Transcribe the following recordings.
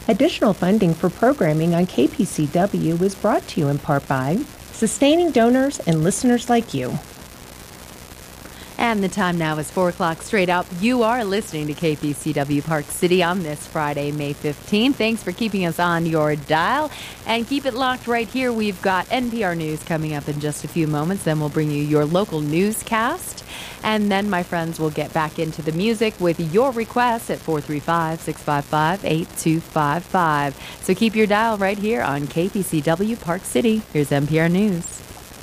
Additional funding for programming on KPCW was brought to you in part by sustaining donors and listeners like you. And the time now is 4 o'clock straight up. You are listening to KPCW Park City on this Friday, May 15th. Thanks for keeping us on your dial. And keep it locked right here. We've got NPR News coming up in just a few moments. Then we'll bring you your local newscast. And then, my friends, we'll get back into the music with your requests at 435-655-8255. So keep your dial right here on KPCW Park City. Here's NPR News.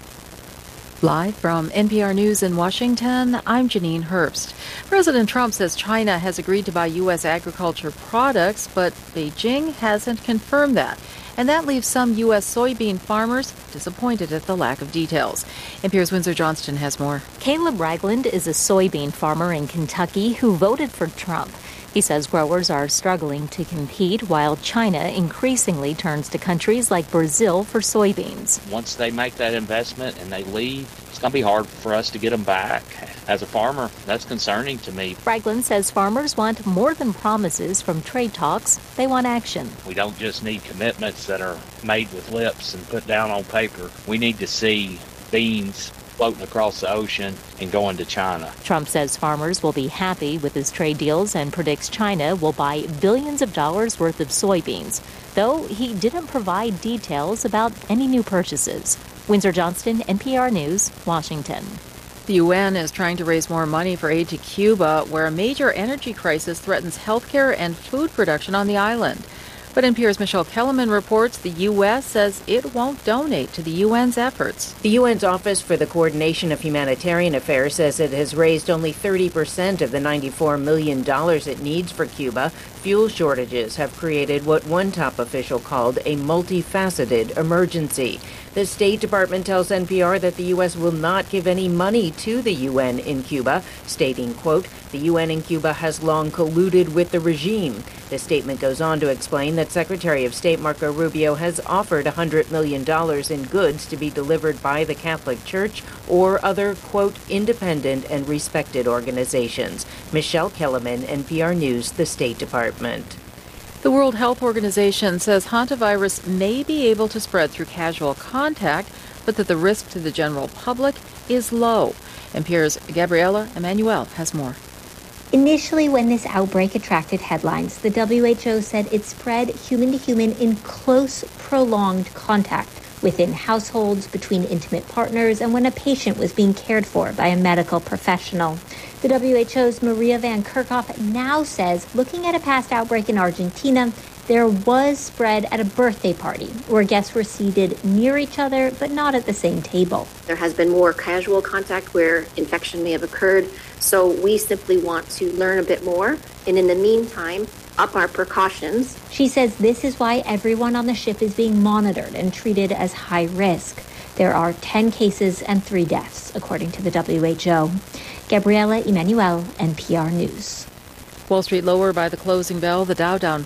Live from NPR News in Washington, I'm Janine Herbst. President Trump says China has agreed to buy U.S. agriculture products, but Beijing hasn't confirmed that. And that leaves some U.S. soybean farmers disappointed at the lack of details. NPR's Windsor Johnston has more. Caleb Ragland is a soybean farmer in Kentucky who voted for Trump. He says growers are struggling to compete while China increasingly turns to countries like Brazil for soybeans. Once they make that investment and they leave, it's going to be hard for us to get them back. As a farmer, that's concerning to me. Ragland says farmers want more than promises from trade talks. They want action. We don't just need commitments that are made with lips and put down on paper. We need to see beans floating across the ocean and going to China. Trump says farmers will be happy with his trade deals and predicts China will buy billions of dollars worth of soybeans, though he didn't provide details about any new purchases. Windsor Johnston, NPR News, Washington. The UN is trying to raise more money for aid to Cuba, where a major energy crisis threatens healthcare and food production on the island. But NPR's Michelle Kellerman reports the U.S. says it won't donate to the UN's efforts. The UN's Office for the Coordination of Humanitarian Affairs says it has raised only 30% of the $94 million it needs for Cuba. Fuel shortages have created what one top official called a multifaceted emergency. The State Department tells NPR that the U.S. will not give any money to the UN in Cuba, stating, quote, the UN in Cuba has long colluded with the regime. The statement goes on to explain that Secretary of State Marco Rubio has offered $100 million in goods to be delivered by the Catholic Church or other, quote, independent and respected organizations. Michelle Kellerman, NPR News, the State Department. The World Health Organization says hantavirus may be able to spread through casual contact, but that the risk to the general public is low. NPR's Gabriela Emanuel has more. Initially, when this outbreak attracted headlines, the WHO said it spread human to human in close, prolonged contact within households, between intimate partners, and when a patient was being cared for by a medical professional. The WHO's Maria Van Kerkhoff now says, looking at a past outbreak in Argentina, there was spread at a birthday party where guests were seated near each other but not at the same table. There has been more casual contact where infection may have occurred, so we simply want to learn a bit more, and in the meantime, up our precautions. She says this is why everyone on the ship is being monitored and treated as high risk. There are 10 cases and 3 deaths, according to the WHO. Gabriela Emanuel, NPR News. Wall Street lower by the closing bell, the Dow down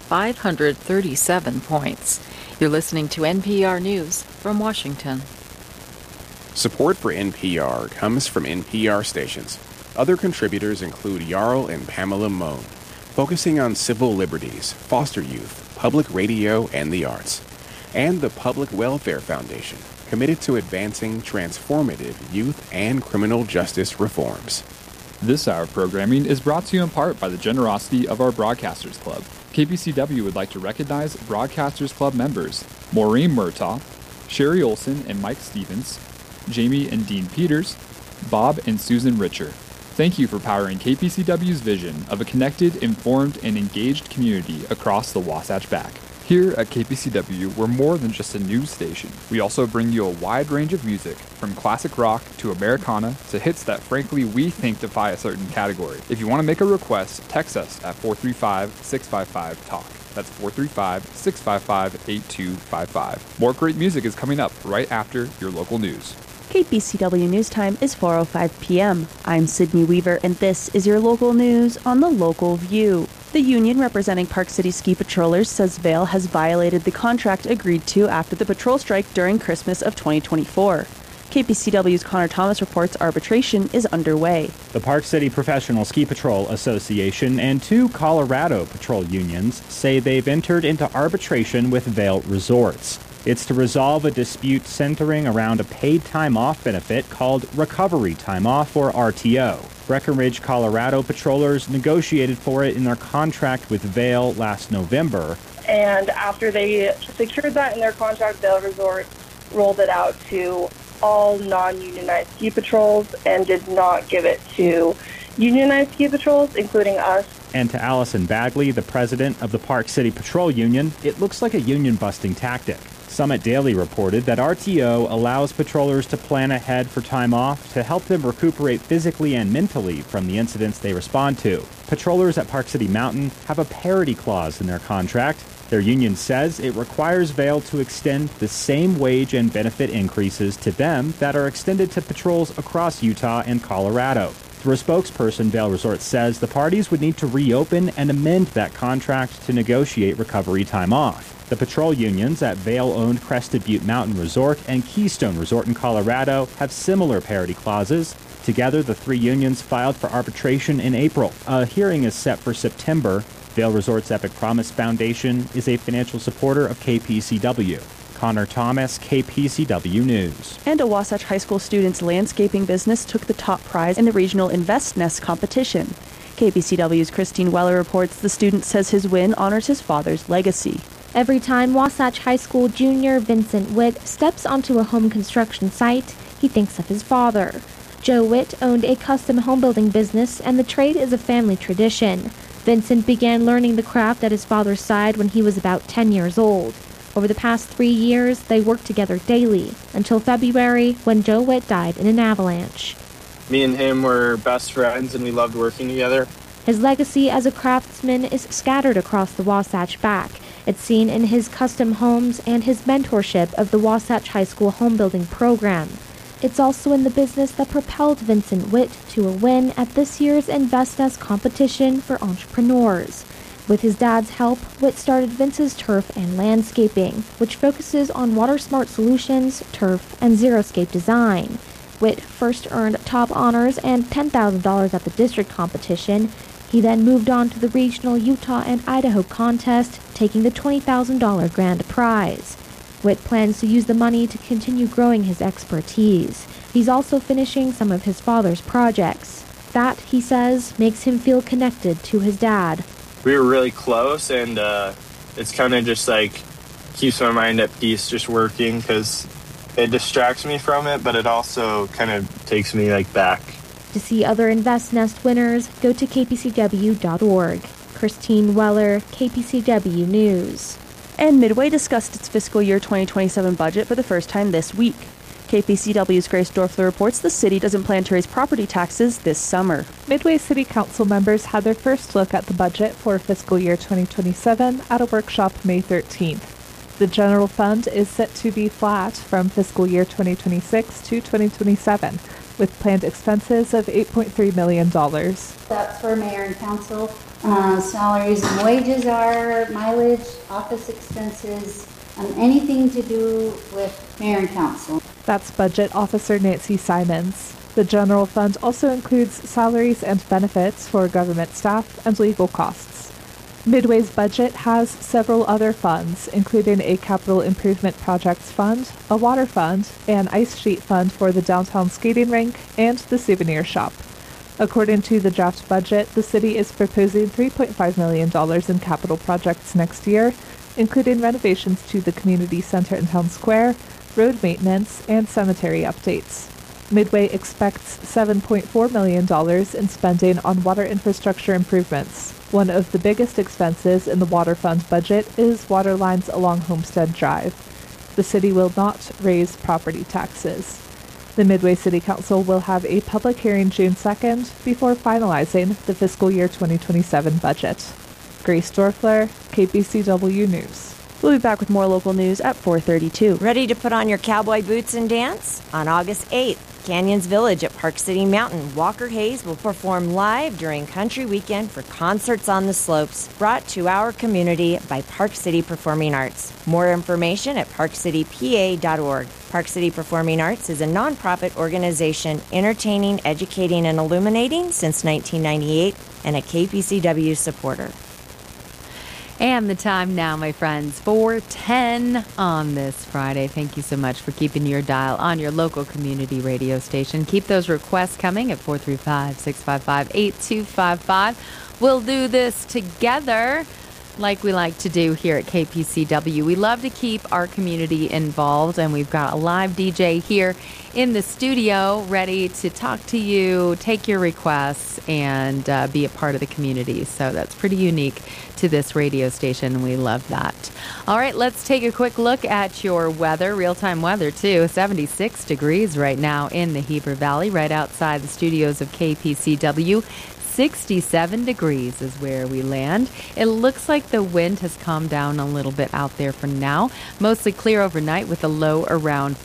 537 points. You're listening to NPR News from Washington. Support for NPR comes from NPR stations. Other contributors include Jarl and Pamela Moan, focusing on civil liberties, foster youth, public radio, and the arts. And the Public Welfare Foundation, committed to advancing transformative youth and criminal justice reforms. This hour of programming is brought to you in part by the generosity of our Broadcasters Club. KPCW would like to recognize Broadcasters Club members Maureen Murtaugh, Sherry Olson and Mike Stevens, Jamie and Dean Peters, Bob and Susan Richer. Thank you for powering KPCW's vision of a connected, informed, and engaged community across the Wasatch Back. Here at KPCW, we're more than just a news station. We also bring you a wide range of music, from classic rock to Americana to hits that frankly we think defy a certain category. If you want to make a request, text us at 435-655-TALK. That's 435-655-8255. More great music is coming up right after your local news. KPCW News Time is 4:05 p.m. I'm Sydney Weaver, and this is your local news on the Local View. The union representing Park City ski patrollers says Vail has violated the contract agreed to after the patrol strike during Christmas of 2024. KPCW's Connor Thomas reports arbitration is underway. The Park City Professional Ski Patrol Association and 2 Colorado patrol unions say they've entered into arbitration with Vail Resorts. It's to resolve a dispute centering around a paid time off benefit called Recovery Time Off, or RTO. Breckenridge, Colorado patrollers negotiated for it in their contract with Vail last November. And after they secured that in their contract, Vail Resort rolled it out to all non-unionized ski patrols and did not give it to unionized ski patrols, including us. And to Allison Bagley, the president of the Park City Patrol Union, it looks like a union-busting tactic. Summit Daily reported that RTO allows patrollers to plan ahead for time off to help them recuperate physically and mentally from the incidents they respond to. Patrollers at Park City Mountain have a parity clause in their contract. Their union says it requires Vail to extend the same wage and benefit increases to them that are extended to patrols across Utah and Colorado. Through a spokesperson, Vail Resorts says the parties would need to reopen and amend that contract to negotiate recovery time off. The patrol unions at Vail-owned Crested Butte Mountain Resort and Keystone Resort in Colorado have similar parity clauses. Together, the 3 unions filed for arbitration in April. A hearing is set for September. Vail Resorts Epic Promise Foundation is a financial supporter of KPCW. Connor Thomas, KPCW News. And a Wasatch High School student's landscaping business took the top prize in the regional Invest Nest competition. KPCW's Christine Weller reports the student says his win honors his father's legacy. Every time Wasatch High School junior Vincent Witt steps onto a home construction site, he thinks of his father. Joe Witt owned a custom home building business, and the trade is a family tradition. Vincent began learning the craft at his father's side when he was about 10 years old. Over the past 3 years, they worked together daily, until February, when Joe Witt died in an avalanche. Me and him were best friends, and we loved working together. His legacy as a craftsman is scattered across the Wasatch Back. It's seen in his custom homes and his mentorship of the Wasatch High School home building program. It's also in the business that propelled Vincent Witt to a win at this year's Invest Nest competition for entrepreneurs. With his dad's help, Witt started Vince's Turf and Landscaping, which focuses on water-smart solutions, turf, and xeriscape design. Witt first earned top honors and $10,000 at the district competition. He then moved on to the regional Utah and Idaho contest, taking the $20,000 grand prize. Witt plans to use the money to continue growing his expertise. He's also finishing some of his father's projects. That, he says, makes him feel connected to his dad. We were really close, and it's kind of just like keeps my mind at peace just working, because it distracts me from it, but it also kind of takes me back. To see other Invest Nest winners, go to kpcw.org. Christine Weller, KPCW News. And Midway discussed its fiscal year 2027 budget for the first time this week. KPCW's Grace Dorfler reports the city doesn't plan to raise property taxes this summer. Midway City Council members had their first look at the budget for fiscal year 2027 at a workshop May 13th. The general fund is set to be flat from fiscal year 2026 to 2027, with planned expenses of $8.3 million. That's for mayor and council. Salaries and wages are mileage, office expenses, anything to do with mayor and council. That's Budget Officer Nancy Simons. The general fund also includes salaries and benefits for government staff and legal costs. Midway's budget has several other funds, including a capital improvement projects fund, a water fund, an ice sheet fund for the downtown skating rink, and the souvenir shop. According to the draft budget, the city is proposing $3.5 million in capital projects next year, including renovations to the community center in Town Square, road maintenance, and cemetery updates. Midway expects $7.4 million in spending on water infrastructure improvements. One of the biggest expenses in the water fund budget is water lines along Homestead Drive. The city will not raise property taxes. The Midway City Council will have a public hearing June 2nd before finalizing the fiscal year 2027 budget. Grace Dorfler, KPCW News. We'll be back with more local news at 4:32. Ready to put on your cowboy boots and dance? On August 8th, Canyons Village at Park City Mountain, Walker Hayes will perform live during Country Weekend for Concerts on the Slopes, brought to our community by Park City Performing Arts. More information at parkcitypa.org. Park City Performing Arts is a nonprofit organization entertaining, educating, and illuminating since 1998 and a KPCW supporter. And the time now, my friends, 4:10 on this Friday. Thank you so much for keeping your dial on your local community radio station. Keep those requests coming at 435-655-8255. We'll do this together like we like to do here at KPCW. We love to keep our community involved, and we've got a live DJ here in the studio ready to talk to you, take your requests, and be a part of the community. So that's pretty unique to this radio station, and we love that. All right, let's take a quick look at your weather, real-time weather too. 76 degrees right now in the Heber Valley, right outside the studios of KPCW. 67 degrees is where we land. It looks like the wind has calmed down a little bit out there for now. Mostly clear overnight with a low around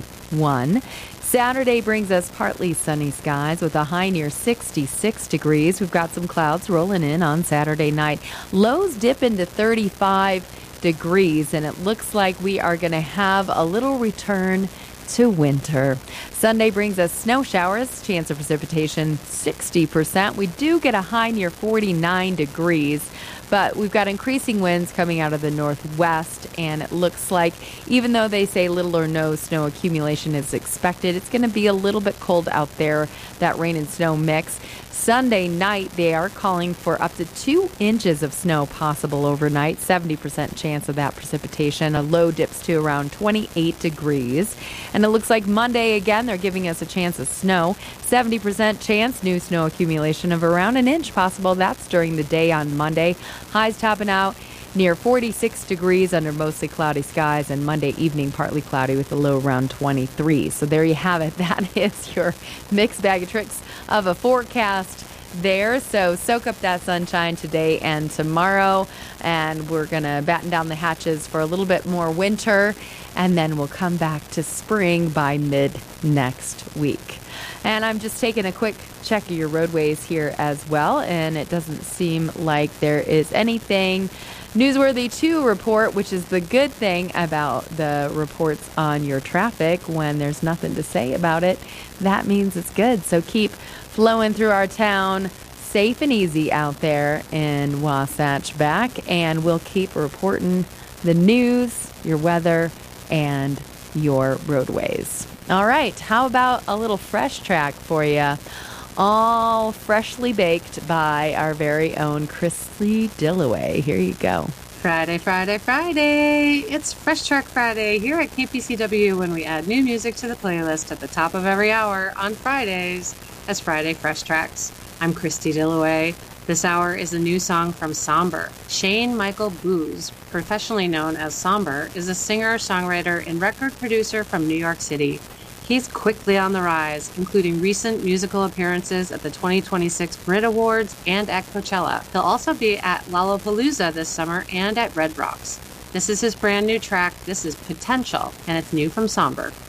41. Saturday brings us partly sunny skies with a high near 66 degrees. We've got some clouds rolling in on Saturday night. Lows dip into 35 degrees, and it looks like we are going to have a little return to winter. Sunday brings us snow showers, chance of precipitation 60%. We do get a high near 49 degrees, but we've got increasing winds coming out of the northwest, and it looks like even though they say little or no snow accumulation is expected, it's going to be a little bit cold out there, that rain and snow mix. Sunday night, they are calling for up to 2 inches of snow possible overnight, 70% chance of that precipitation. A low dips to around 28 degrees. And it looks like Monday, again, they're giving us a chance of snow, 70% chance, new snow accumulation of around an inch possible. That's during the day on Monday. Highs topping out near 46 degrees under mostly cloudy skies, and Monday evening partly cloudy with a low around 23. So there you have it. That is your mixed bag of tricks of a forecast there. So soak up that sunshine today and tomorrow, and we're going to batten down the hatches for a little bit more winter, and then we'll come back to spring by mid next week. And I'm just taking a quick check of your roadways here as well, and it doesn't seem like there is anything newsworthy to report, which is the good thing about the reports on your traffic. When there's nothing to say about it, that means it's good. So keep flowing through our town safe and easy out there in Wasatch back, and we'll keep reporting the news, your weather, and your roadways. All right, how about a little fresh track for you? All freshly baked by our very own Christy Dillaway. Here you go. Friday, Friday, Friday. It's Fresh Track Friday here at KPCW, when we add new music to the playlist at the top of every hour on Fridays as Friday Fresh Tracks. I'm Christy Dillaway. This hour is a new song from Somber. Shane Michael Booz, professionally known as Somber, is a singer, songwriter, and record producer from New York City. He's quickly on the rise, including recent musical appearances at the 2026 Brit Awards and at Coachella. He'll also be at Lollapalooza this summer and at Red Rocks. This is his brand new track. This is Potential, and it's new from Somber.